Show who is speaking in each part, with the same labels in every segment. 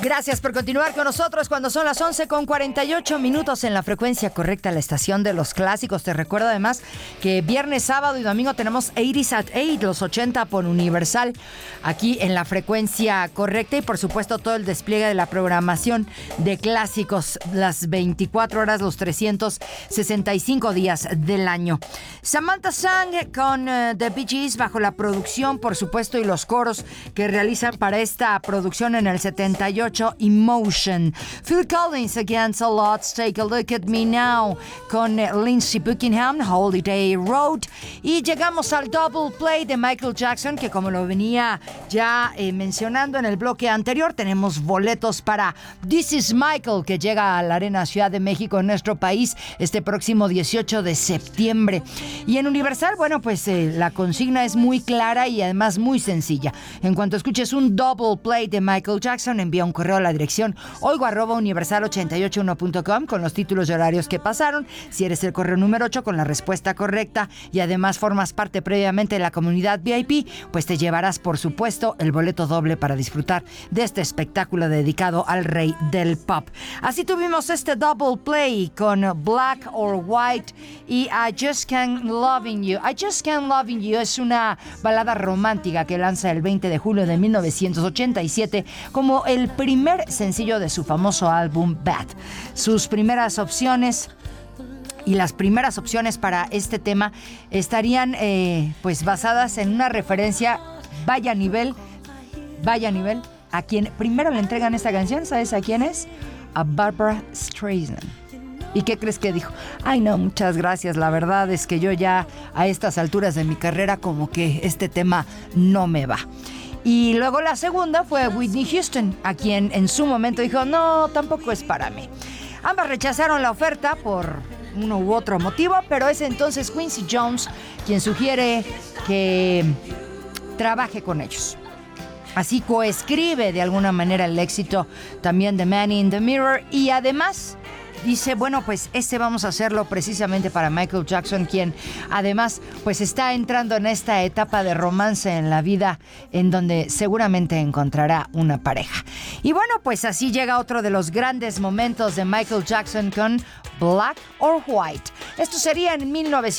Speaker 1: Gracias por continuar con nosotros cuando son las 11:48 en la frecuencia correcta, la estación de los clásicos. Te recuerdo además que viernes, sábado y domingo tenemos 80s at 8, los 80 por Universal, aquí en la frecuencia correcta, y por supuesto todo el despliegue de la programación de clásicos, las 24 horas, los 365 días del año. Samantha Sang con The Bee Gees bajo la producción, por supuesto, y los coros que realizan para esta producción en el 78, Emotion. Phil Collins, Against the Odds, Take a Look at Me Now, con Lindsey Buckingham, Holiday Road. Y llegamos al double play de Michael Jackson, que como lo venía ya mencionando en el bloque anterior, tenemos boletos para This Is Michael, que llega a la Arena Ciudad de México en nuestro país este próximo 18 de septiembre. Y en Universal, bueno, pues la consigna es muy clara y además muy sencilla. En cuanto escuches un double play de Michael Jackson, envía un correo a la dirección oigo@universal881.com con los títulos y horarios que pasaron. Si eres el correo número 8 con la respuesta correcta y además formas parte previamente de la comunidad VIP, pues te llevarás, por supuesto, el boleto doble para disfrutar de este espectáculo dedicado al rey del pop. Así tuvimos este double play con Black or White y I Just Can't Loving You. I Just Can't Loving You es una balada romántica que lanza el 20 de julio de 1987 como el primer sencillo de su famoso álbum Bad. Sus primeras opciones y las primeras opciones para este tema estarían pues basadas en una referencia, vaya nivel, a quien primero le entregan esta canción. ¿Sabes a quién es? A Barbra Streisand. ¿Y qué crees que dijo? Ay, no, muchas gracias. La verdad es que yo ya a estas alturas de mi carrera como que este tema no me va. Y luego la segunda fue Whitney Houston, a quien en su momento dijo, no, tampoco es para mí. Ambas rechazaron la oferta por uno u otro motivo, pero es entonces Quincy Jones quien sugiere que trabaje con ellos. Así coescribe de alguna manera el éxito también de Man in the Mirror, y además dice, bueno, pues vamos a hacerlo precisamente para Michael Jackson, quien además pues está entrando en esta etapa de romance en la vida en donde seguramente encontrará una pareja. Y bueno, pues así llega otro de los grandes momentos de Michael Jackson con Black or White. Esto sería en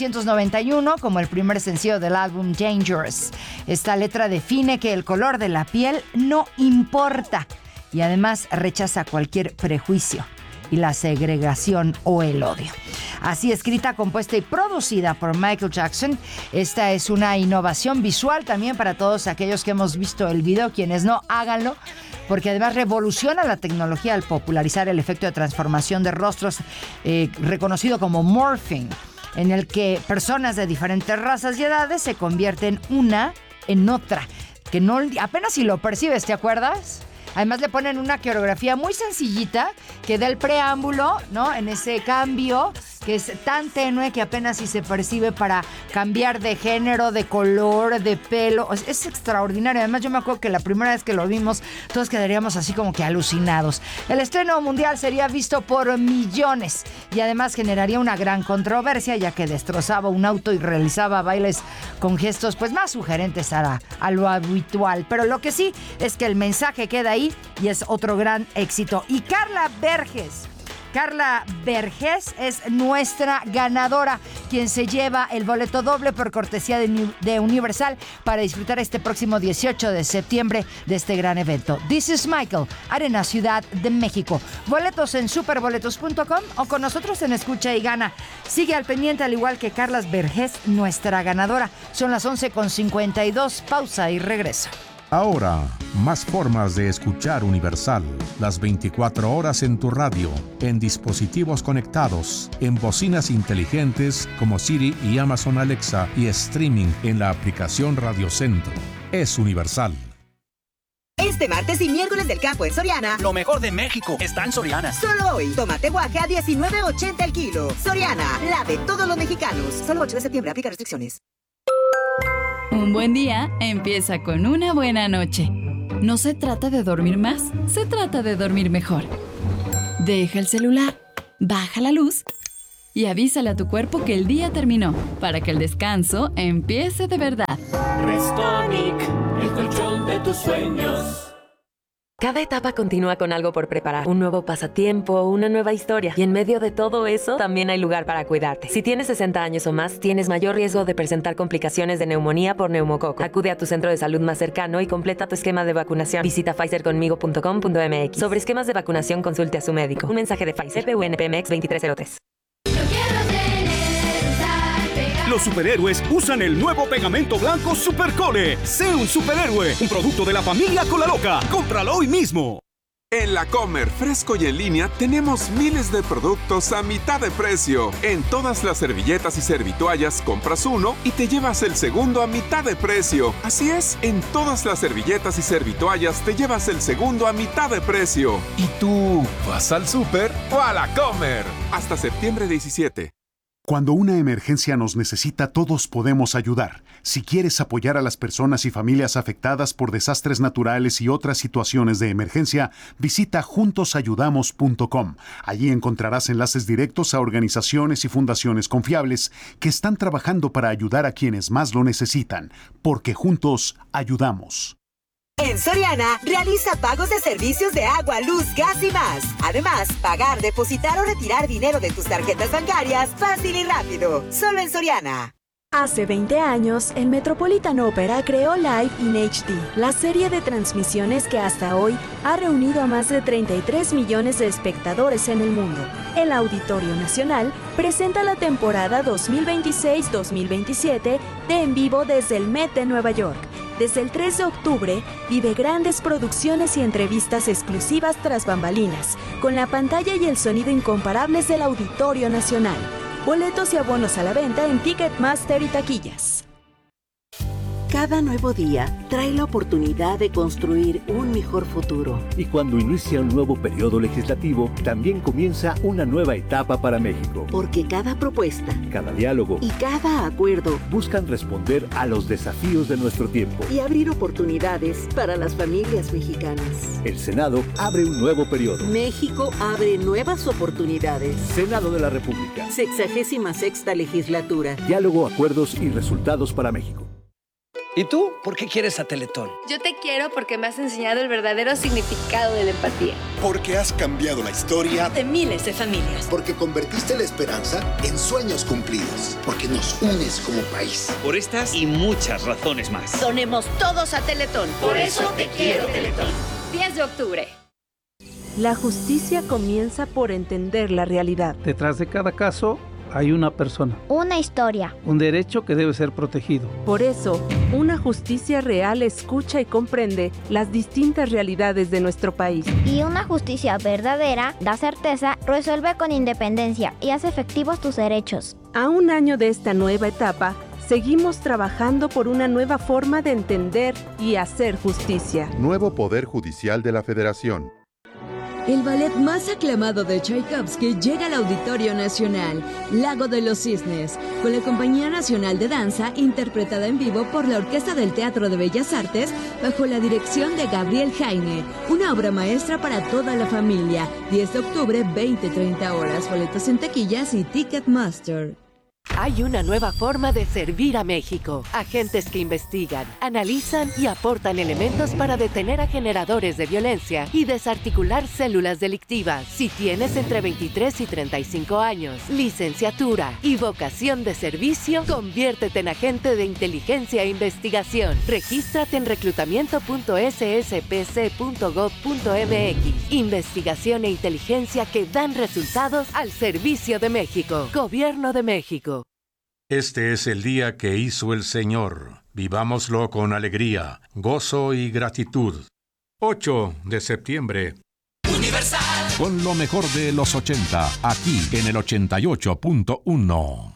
Speaker 1: 1991 como el primer sencillo del álbum Dangerous. Esta letra define que el color de la piel no importa y además rechaza cualquier prejuicio y la segregación o el odio. Así escrita, compuesta y producida por Michael Jackson, esta es una innovación visual también para todos aquellos que hemos visto el video. Quienes no, háganlo, porque además revoluciona la tecnología al popularizar el efecto de transformación de rostros reconocido como morphing, en el que personas de diferentes razas y edades se convierten una en otra, que no apenas si lo percibes, ¿te acuerdas? Además le ponen una coreografía muy sencillita que da el preámbulo, ¿no? En ese cambio que es tan tenue que apenas si se percibe para cambiar de género, de color, de pelo. Es extraordinario. Además yo me acuerdo que la primera vez que lo vimos todos quedaríamos así como que alucinados. El estreno mundial sería visto por millones y además generaría una gran controversia, ya que destrozaba un auto y realizaba bailes con gestos pues más sugerentes a lo habitual. Pero lo que sí es que el mensaje queda ahí y es otro gran éxito. Y Carla Vergés es nuestra ganadora, quien se lleva el boleto doble por cortesía de Universal para disfrutar este próximo 18 de septiembre de este gran evento. This is Michael, Arena Ciudad de México. Boletos en superboletos.com o con nosotros en Escucha y Gana. Sigue al pendiente, al igual que Carla Vergés, nuestra ganadora. Son las 11:52, pausa y regreso.
Speaker 2: Ahora, más formas de escuchar Universal. Las 24 horas en tu radio, en dispositivos conectados, en bocinas inteligentes como Siri y Amazon Alexa y streaming en la aplicación Radio Centro. Es Universal.
Speaker 3: Este martes y miércoles del campo en Soriana,
Speaker 4: lo mejor de México está en Soriana.
Speaker 3: Solo hoy, tomate guaje a $19.80 el kilo. Soriana, la de todos los mexicanos. Solo 8 de septiembre, aplica restricciones.
Speaker 5: Un buen día empieza con una buena noche. No se trata de dormir más, se trata de dormir mejor. Deja el celular, baja la luz y avísale a tu cuerpo que el día terminó para que el descanso empiece de verdad.
Speaker 6: Restonic, el colchón de tus sueños. Cada etapa continúa con algo por preparar. Un nuevo pasatiempo, una nueva historia. Y en medio de todo eso, también hay lugar para cuidarte. Si tienes 60 años o más, tienes mayor riesgo de presentar complicaciones de neumonía por neumococo. Acude a tu centro de salud más cercano y completa tu esquema de vacunación. Visita pfizerconmigo.com.mx. Sobre esquemas de vacunación, consulte a su médico. Un mensaje de Pfizer, PUNPMX 2303.
Speaker 7: Los superhéroes usan el nuevo pegamento blanco Supercole. Sé un superhéroe, un producto de la familia Cola Loca. Cómpralo hoy mismo.
Speaker 8: En La Comer, fresco y en línea, tenemos miles de productos a mitad de precio. En todas las servilletas y servitoallas compras uno y te llevas el segundo a mitad de precio. Así es, en todas las servilletas y servitoallas te llevas el segundo a mitad de precio. ¿Y tú vas al súper o a La Comer? Hasta septiembre 17.
Speaker 9: Cuando una emergencia nos necesita, todos podemos ayudar. Si quieres apoyar a las personas y familias afectadas por desastres naturales y otras situaciones de emergencia, visita juntosayudamos.com. Allí encontrarás enlaces directos a organizaciones y fundaciones confiables que están trabajando para ayudar a quienes más lo necesitan, porque juntos ayudamos.
Speaker 3: En Soriana, realiza pagos de servicios de agua, luz, gas y más. Además, pagar, depositar o retirar dinero de tus tarjetas bancarias fácil y rápido. Solo en Soriana.
Speaker 10: Hace 20 años, el Metropolitan Opera creó Live in HD, la serie de transmisiones que hasta hoy ha reunido a más de 33 millones de espectadores en el mundo. El Auditorio Nacional presenta la temporada 2026-2027 de En Vivo desde el Met de Nueva York. Desde el 3 de octubre, vive grandes producciones y entrevistas exclusivas tras bambalinas, con la pantalla y el sonido incomparables del Auditorio Nacional. Boletos y abonos a la venta en Ticketmaster y taquillas.
Speaker 11: Cada nuevo día trae la oportunidad de construir un mejor futuro.
Speaker 12: Y cuando inicia un nuevo periodo legislativo, también comienza una nueva etapa para México.
Speaker 11: Porque cada propuesta,
Speaker 12: cada diálogo
Speaker 11: y cada acuerdo
Speaker 12: buscan responder a los desafíos de nuestro tiempo
Speaker 11: y abrir oportunidades para las familias mexicanas.
Speaker 12: El Senado abre un nuevo periodo.
Speaker 11: México abre nuevas oportunidades.
Speaker 12: Senado de la República.
Speaker 11: 66ª legislatura.
Speaker 12: Diálogo, acuerdos y resultados para México.
Speaker 13: ¿Y tú? ¿Por qué quieres a Teletón?
Speaker 14: Yo te quiero porque me has enseñado el verdadero significado de la empatía.
Speaker 15: Porque has cambiado la historia
Speaker 14: de miles de familias.
Speaker 15: Porque convertiste la esperanza en sueños cumplidos. Porque nos unes como país.
Speaker 4: Por estas y muchas razones más.
Speaker 14: Donemos todos a Teletón.
Speaker 16: Por eso te quiero, Teletón.
Speaker 14: 10 de octubre.
Speaker 17: La justicia comienza por entender la realidad.
Speaker 18: Detrás de cada caso hay una persona.
Speaker 19: Una historia.
Speaker 18: Un derecho que debe ser protegido.
Speaker 17: Por eso, una justicia real escucha y comprende las distintas realidades de nuestro país.
Speaker 19: Y una justicia verdadera da certeza, resuelve con independencia y hace efectivos tus derechos.
Speaker 17: A un año de esta nueva etapa, seguimos trabajando por una nueva forma de entender y hacer justicia.
Speaker 20: Nuevo Poder Judicial de la Federación.
Speaker 21: El ballet más aclamado de Tchaikovsky llega al Auditorio Nacional, Lago de los Cisnes, con la Compañía Nacional de Danza interpretada en vivo por la Orquesta del Teatro de Bellas Artes bajo la dirección de Gabriel Jaime. Una obra maestra para toda la familia. 10 de octubre, 20-30 horas. Boletos en taquillas y Ticketmaster.
Speaker 6: Hay una nueva forma de servir a México. Agentes que investigan, analizan y aportan elementos para detener a generadores de violencia y desarticular células delictivas. Si tienes entre 23 y 35 años, licenciatura y vocación de servicio, conviértete en agente de inteligencia e investigación. Regístrate en reclutamiento.sspc.gov.mx. Investigación e inteligencia que dan resultados al servicio de México. Gobierno de México.
Speaker 2: Este es el día que hizo el Señor. Vivámoslo con alegría, gozo y gratitud. 8 de septiembre.
Speaker 22: Universal.
Speaker 2: Con lo mejor de los 80, aquí en el 88.1.